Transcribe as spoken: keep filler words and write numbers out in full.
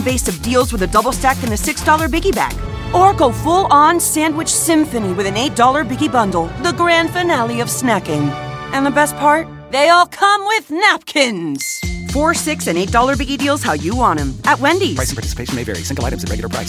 base of deals with a double stack and a six dollar Biggie Bag. Or go full-on sandwich symphony with an eight dollar Biggie Bundle, the grand finale of snacking. And the best part? They all come with napkins. Four, six, and eight dollar Biggie deals how you want them at Wendy's. Price and participation may vary. Single items at regular price.